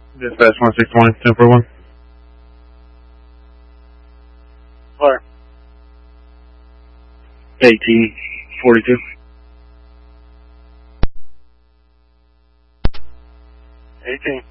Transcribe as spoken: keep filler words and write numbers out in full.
Dispatch one six one, ten four one. Fire. eighteen forty-two. eighteen.